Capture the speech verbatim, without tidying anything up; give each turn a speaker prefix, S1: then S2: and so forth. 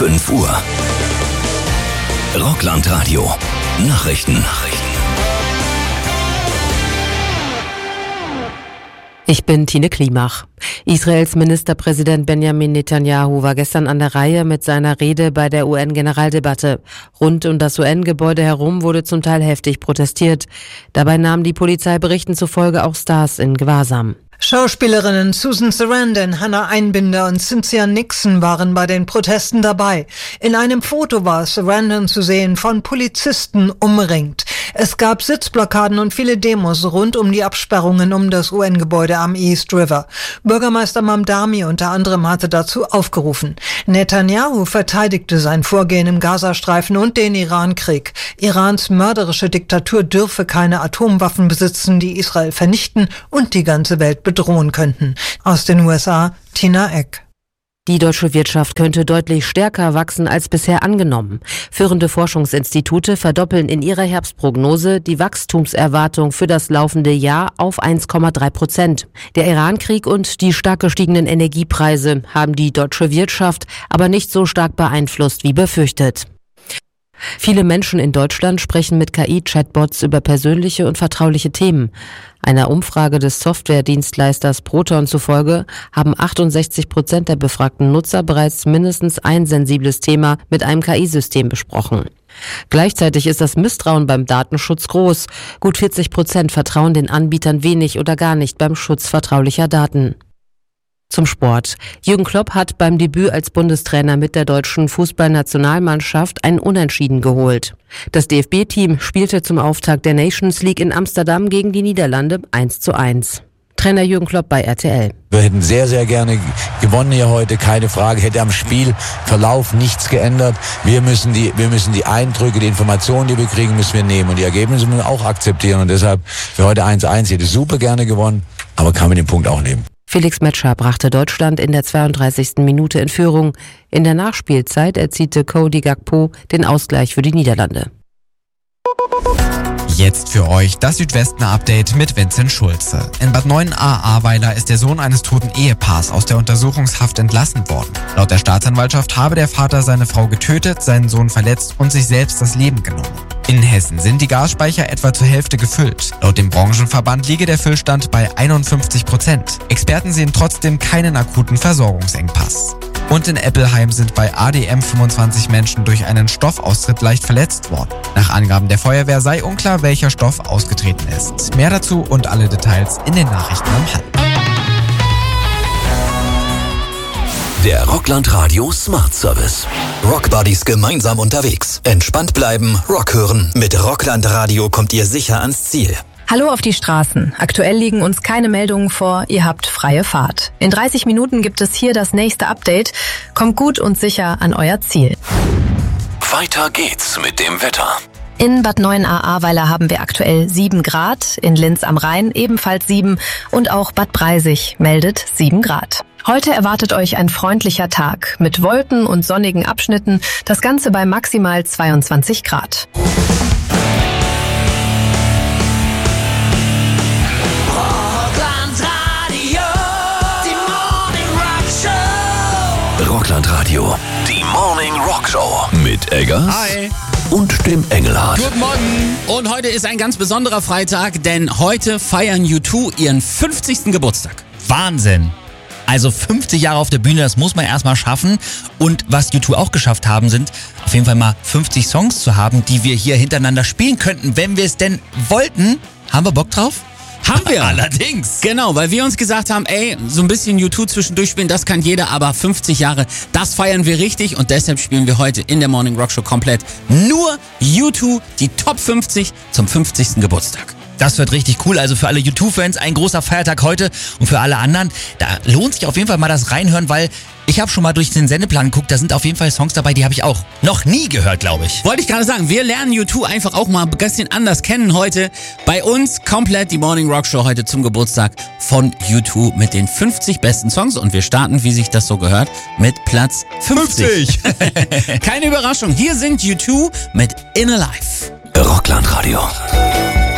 S1: fünf Uhr. Rockland-Radio. Nachrichten. Nachrichten.
S2: Ich bin Tine Klimach. Israels Ministerpräsident Benjamin Netanyahu war gestern an der Reihe mit seiner Rede bei der U N-Generaldebatte. Rund um das U N-Gebäude herum wurde zum Teil heftig protestiert. Dabei nahmen die Polizeiberichten zufolge auch Stars in Gewahrsam.
S3: Schauspielerinnen Susan Sarandon, Hannah Einbinder und Cynthia Nixon waren bei den Protesten dabei. In einem Foto war Sarandon zu sehen, von Polizisten umringt. Es gab Sitzblockaden und viele Demos rund um die Absperrungen um das U N-Gebäude am East River. Bürgermeister Mamdani unter anderem hatte dazu aufgerufen. Netanyahu verteidigte sein Vorgehen im Gazastreifen und den Iran-Krieg. Irans mörderische Diktatur dürfe keine Atomwaffen besitzen, die Israel vernichten und die ganze Welt bedrohen könnten. Aus den U S A, Tina Eck.
S2: Die deutsche Wirtschaft könnte deutlich stärker wachsen als bisher angenommen. Führende Forschungsinstitute verdoppeln in ihrer Herbstprognose die Wachstumserwartung für das laufende Jahr auf eins Komma drei Prozent. Der Iran-Krieg und die stark gestiegenen Energiepreise haben die deutsche Wirtschaft aber nicht so stark beeinflusst wie befürchtet. Viele Menschen in Deutschland sprechen mit K I-Chatbots über persönliche und vertrauliche Themen. Einer Umfrage des Softwaredienstleisters Proton zufolge haben achtundsechzig Prozent der befragten Nutzer bereits mindestens ein sensibles Thema mit einem K I-System besprochen. Gleichzeitig ist das Misstrauen beim Datenschutz groß. Gut vierzig Prozent vertrauen den Anbietern wenig oder gar nicht beim Schutz vertraulicher Daten. Zum Sport. Jürgen Klopp hat beim Debüt als Bundestrainer mit der deutschen Fußballnationalmannschaft ein Unentschieden geholt. Das D F B-Team spielte zum Auftakt der Nations League in Amsterdam gegen die Niederlande eins zu eins. Trainer Jürgen Klopp bei R T L.
S4: Wir hätten sehr, sehr gerne gewonnen hier heute, keine Frage. Hätte am Spielverlauf nichts geändert. Wir müssen die, wir müssen die Eindrücke, die Informationen, die wir kriegen, müssen wir nehmen. Und die Ergebnisse müssen wir auch akzeptieren. Und deshalb für heute eins eins. Hätte super gerne gewonnen, aber kann man den Punkt auch nehmen.
S2: Felix Metscher brachte Deutschland in der zweiunddreißigsten Minute in Führung. In der Nachspielzeit erzielte Cody Gakpo den Ausgleich für die Niederlande.
S5: Jetzt für euch das Südwesten-Update mit Vincent Schulze. In Bad Neuenahr-Ahrweiler ist der Sohn eines toten Ehepaars aus der Untersuchungshaft entlassen worden. Laut der Staatsanwaltschaft habe der Vater seine Frau getötet, seinen Sohn verletzt und sich selbst das Leben genommen. In Hessen sind die Gasspeicher etwa zur Hälfte gefüllt. Laut dem Branchenverband liege der Füllstand bei einundfünfzig Prozent. Experten sehen trotzdem keinen akuten Versorgungsengpass. Und in Eppelheim sind bei A D M fünfundzwanzig Menschen durch einen Stoffaustritt leicht verletzt worden. Nach Angaben der Feuerwehr sei unklar, welcher Stoff ausgetreten ist. Mehr dazu und alle Details in den Nachrichten am Halb.
S1: Der Rockland Radio Smart Service. Rockbuddies gemeinsam unterwegs. Entspannt bleiben, Rock hören. Mit Rockland Radio kommt ihr sicher ans Ziel.
S6: Hallo auf die Straßen. Aktuell liegen uns keine Meldungen vor. Ihr habt freie Fahrt. In dreißig Minuten gibt es hier das nächste Update. Kommt gut und sicher an euer Ziel.
S1: Weiter geht's mit dem Wetter.
S6: In Bad Neuenahr-Ahrweiler haben wir aktuell sieben Grad, in Linz am Rhein ebenfalls sieben und auch Bad Breisig meldet sieben Grad. Heute erwartet euch ein freundlicher Tag mit Wolken und sonnigen Abschnitten, das Ganze bei maximal zweiundzwanzig Grad.
S1: Rockland Radio, die Morning Rock Show mit Eggers
S7: Hi.
S1: und dem Engelhardt.
S7: Guten Morgen. Und heute ist ein ganz besonderer Freitag, denn heute feiern U zwei ihren fünfzigsten Geburtstag.
S8: Wahnsinn. Also fünfzig Jahre auf der Bühne, das muss man erstmal schaffen. Und was U zwei auch geschafft haben, sind auf jeden Fall mal fünfzig Songs zu haben, die wir hier hintereinander spielen könnten, wenn wir es denn wollten. Haben wir Bock drauf?
S7: Haben wir.
S8: Allerdings.
S7: Genau, weil wir uns gesagt haben, ey, so ein bisschen U zwei zwischendurch spielen, das kann jeder, aber fünfzig Jahre, das feiern wir richtig und deshalb spielen wir heute in der Morning Rock Show komplett nur U zwei, die Top fünfzig zum fünfzigsten Geburtstag.
S8: Das wird richtig cool. Also für alle U zwei Fans ein großer Feiertag heute und für alle anderen, da lohnt sich auf jeden Fall mal das Reinhören, weil ich habe schon mal durch den Sendeplan geguckt, da sind auf jeden Fall Songs dabei, die habe ich auch noch nie gehört, glaube ich.
S7: Wollte ich gerade sagen, wir lernen U zwei einfach auch mal ein bisschen anders kennen heute. Bei uns komplett die Morning Rock Show heute zum Geburtstag von U zwei mit den fünfzig besten Songs und wir starten, wie sich das so gehört, mit Platz fünfzig. fünfzig. Keine Überraschung, hier sind U zwei mit Inner Life.
S1: Rockland Radio.